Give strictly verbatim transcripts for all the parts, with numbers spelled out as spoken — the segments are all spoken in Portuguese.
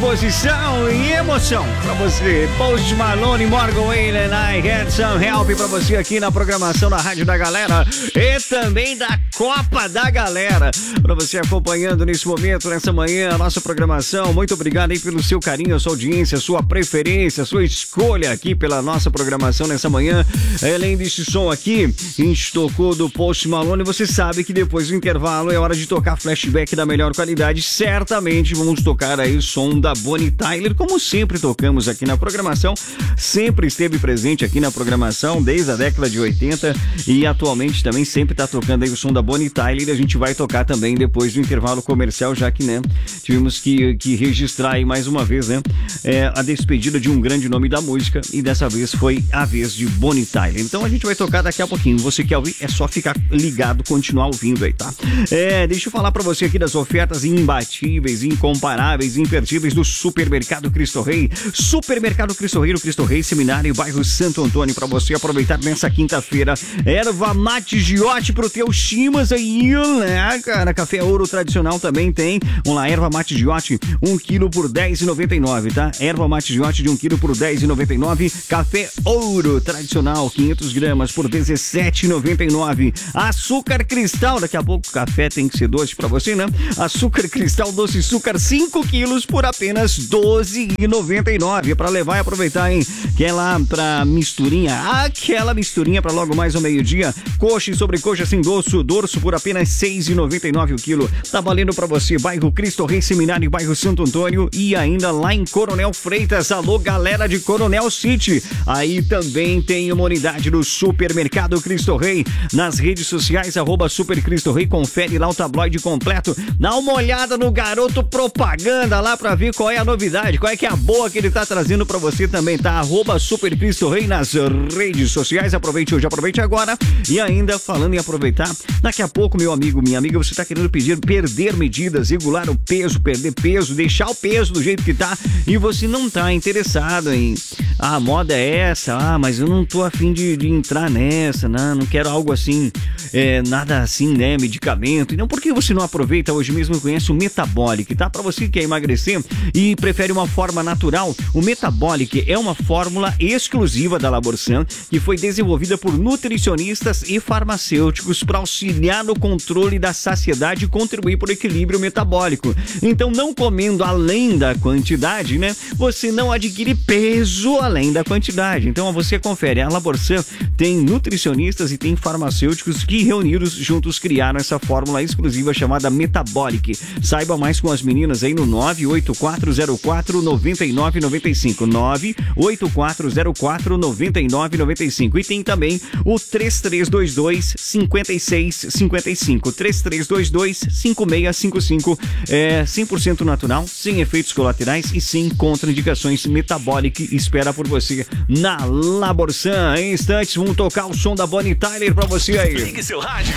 disposição e emoção pra você. Post Malone, Morgan Wallen, I Had Some Help pra você aqui na programação da Rádio da Galera e também da Copa da Galera. Pra você acompanhando nesse momento, nessa manhã, a nossa programação. Muito obrigado aí pelo seu carinho, a sua audiência, a sua preferência, a sua escolha aqui pela nossa programação nessa manhã. Além desse som aqui, a gente tocou do Post Malone. Você sabe que depois do intervalo é hora de tocar flashback da melhor qualidade. Certamente vamos tocar aí o som da Bonnie Tyler, como sempre tocamos aqui na programação. Sempre esteve presente aqui na programação desde a década de oitenta e atualmente também sempre está tocando aí o som da Bonnie Tyler. A gente vai tocar também depois do intervalo comercial, já que, né, tivemos que, que registrar aí mais uma vez, né, é, a despedida de um grande nome da música e dessa vez foi a vez de Bonnie Tyler. Então a gente vai tocar daqui a pouquinho. Você quer ouvir? É só ficar ligado, continuar ouvindo aí, tá? É, deixa eu falar pra você aqui das ofertas imbatíveis, incomparáveis, imperdíveis do Supermercado Cristo Rei. Supermercado Cristo Rei, no Cristo Rei, Seminário, bairro Santo Antônio, pra você aproveitar nessa quinta-feira. Erva mate Giote pro teu chimas aí, né, cara? Café Ouro tradicional também tem. Vamos lá, erva mate Giote, um quilo por dez reais e noventa e nove centavos, tá? Erva mate Giote de um quilo por dez reais e noventa e nove centavos. Café Ouro tradicional, quinhentas gramas por dezessete reais e noventa e nove centavos. Açúcar cristal, daqui a pouco o café tem que ser doce pra você, né? Açúcar cristal doce açúcar cinco quilos por apenas doze reais e noventa e nove centavos. É pra levar e aproveitar, hein? Que é lá pra misturinha, aquela misturinha pra logo mais ao meio-dia. Coxa e sobrecoxa sem dorso, dorso por apenas seis reais e noventa e nove centavos o quilo. Tá valendo pra você, bairro Cristo Rei, Seminário, bairro Santo Antônio e ainda lá em Coronel Freitas. Alô, galera de Coronel City. Aí também tem uma unidade do Supermercado Cristo Rei. Nas redes sociais, arroba Super Cristo Rei, confere lá o tabloide completo. Dá uma olhada no garoto propaganda lá pra ver qual é a novidade, qual é que é a boa que ele tá trazendo pra você também, tá? Arroba Super Cristo Rei nas redes sociais. Aproveite hoje, aproveite agora. E ainda, falando em aproveitar, daqui a pouco, meu amigo, minha amiga, você tá querendo pedir, perder medidas, regular o peso, perder peso, deixar o peso do jeito que tá e você não tá interessado em, ah, a moda é essa, ah, mas eu não tô afim de, de entrar nessa, não, não quero algo assim, é, nada assim, né, medicamento. Então, por que você não aproveita hoje mesmo e conhece o Metabolic, tá? Pra você que quer emagrecer e prefere uma forma natural, o Metabolic é uma fórmula exclusiva da Laborsan que foi desenvolvida por nutricionistas e farmacêuticos para auxiliar no controle da saciedade e contribuir para o equilíbrio metabólico. Então, não comendo além da quantidade, né, você não adquire peso além da quantidade. Então, você confere, a Laborsan tem nutricionistas e tem farmacêuticos que reunidos juntos criaram essa fórmula exclusiva chamada Metabolic. Saiba mais com as meninas aí no nove oito quatro zero quatro nove nove nove cinco, nove oito quatro zero quatro nove nove nove cinco. E tem também o três três dois dois cinco seis cinco cinco, três três dois dois cinco seis cinco cinco. É cem por cento natural, sem efeitos colaterais e sem contraindicações. Metabolic espera por você na Laborsan. Em instantes, vamos tocar o som da Bonnie Tyler pra você aí. Ligue seu rádio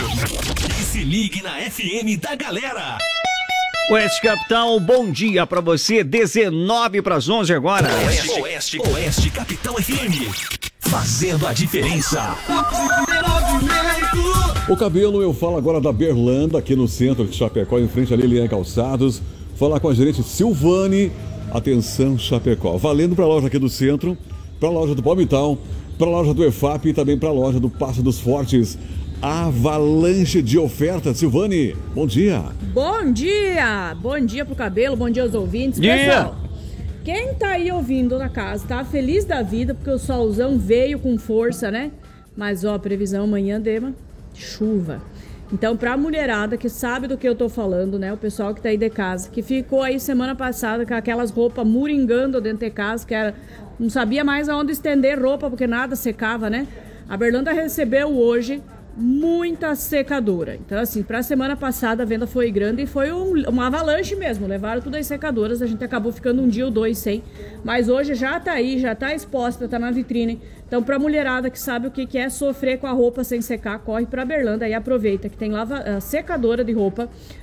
e se ligue na F M da Galera. Oeste Capital, bom dia pra você, dezenove para as onze agora. Oeste, Oeste, Oeste Capital F M, fazendo a diferença. O cabelo, eu falo agora da Berlanda, aqui no centro de Chapecó, em frente a Lilian Calçados. Falar com a gerente Silvane. Atenção, Chapecó. Valendo para a loja aqui do centro, para a loja do Palmital, para a loja do E F A P e também para a loja do Passo dos Fortes. Avalanche de ofertas. Silvane, bom dia. Bom dia. Bom dia pro cabelo, bom dia aos ouvintes. Dia. Pessoal, quem tá aí ouvindo na casa tá feliz da vida porque o solzão veio com força, né? Mas ó, a previsão amanhã dema chuva. Então, pra mulherada que sabe do que eu tô falando, né? O pessoal que tá aí de casa, que ficou aí semana passada com aquelas roupas muringando dentro de casa, que era, não sabia mais aonde estender roupa porque nada secava, né? A Berlanda recebeu hoje muita secadora. Então, assim, pra semana passada a venda foi grande e foi um, uma avalanche mesmo. Levaram tudo as secadoras, a gente acabou ficando um dia ou dois sem. Mas hoje já tá aí, já tá exposta, tá na vitrine. Então, pra mulherada que sabe o que, que é sofrer com a roupa sem secar, corre pra Berlanda e aproveita que tem lava, secadora de roupa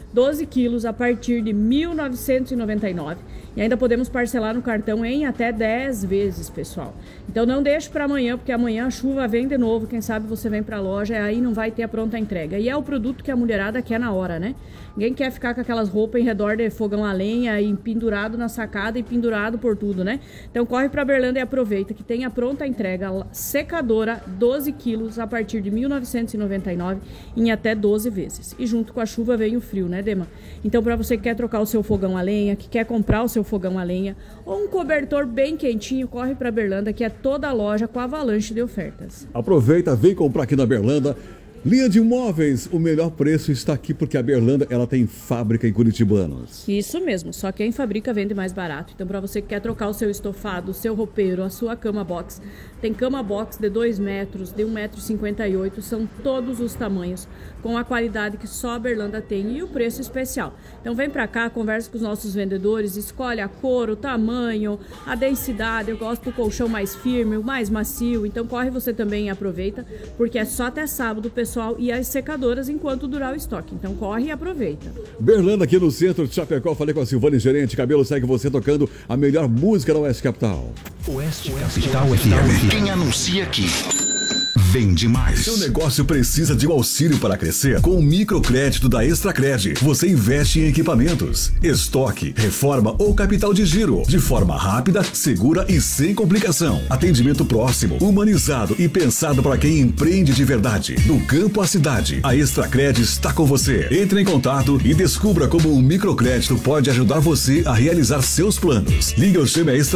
doze quilos a partir de mil novecentos e noventa e nove reais. E ainda podemos parcelar no cartão em até dez vezes, pessoal. Então não deixe para amanhã, porque amanhã a chuva vem de novo. Quem sabe você vem para a loja e aí não vai ter a pronta entrega. E é o produto que a mulherada quer na hora, né? Ninguém quer ficar com aquelas roupas em redor de fogão a lenha e pendurado na sacada e pendurado por tudo, né? Então corre para Berlândia e aproveita que tem a pronta entrega secadora, doze quilos a partir de mil novecentos e noventa e nove reais em até doze vezes. E junto com a chuva vem o frio, né, Dema? Então para você que quer trocar o seu fogão a lenha, que quer comprar o seu fogão a lenha ou um cobertor bem quentinho, corre para Berlândia, que é toda a loja com avalanche de ofertas. Aproveita, vem comprar aqui na Berlândia. Linha de imóveis, o melhor preço está aqui porque a Berlândia, ela tem fábrica em Curitibanos. Isso mesmo, só quem fabrica vende mais barato. Então para você que quer trocar o seu estofado, o seu roupeiro, a sua cama box, tem cama box de dois metros, de um metro e cinquenta e oito, são todos os tamanhos, com a qualidade que só a Berlândia tem e o preço especial. Então vem pra cá, conversa com os nossos vendedores, escolhe a cor, o tamanho, a densidade. Eu gosto do colchão mais firme, o mais macio. Então corre você também e aproveita, porque é só até sábado, pessoal, e as secadoras enquanto durar o estoque. Então corre e aproveita. Berlândia aqui no centro de Chapecó, falei com a Silvane, gerente, cabelo segue você tocando a melhor música da Oeste Capital. Oeste Capital F M. Quem anuncia aqui vende mais. Seu negócio precisa de um auxílio para crescer? Com o microcrédito da Extracred, você investe em equipamentos, estoque, reforma ou capital de giro, de forma rápida, segura e sem complicação. Atendimento próximo, humanizado e pensado para quem empreende de verdade. Do campo à cidade, a Extracred está com você. Entre em contato e descubra como o microcrédito pode ajudar você a realizar seus planos. Ligue ou chame a Extracred